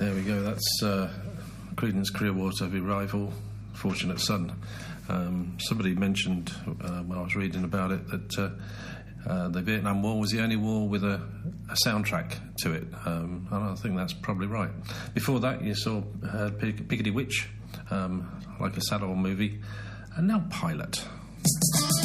There we go. That's Creedence Clearwater Revival, Fortunate Son. Somebody mentioned when I was reading about it that the Vietnam War was the only war with a soundtrack to it, and I think that's probably right. Before that, you saw Piggity Witch, like a sad old movie, and now Pilot.